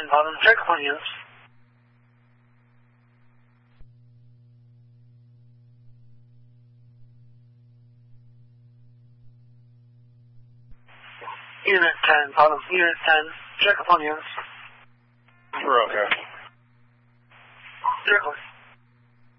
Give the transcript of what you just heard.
bottom, check upon units. Unit 10, bottom, Unit 10, check upon units. We're okay. Clear.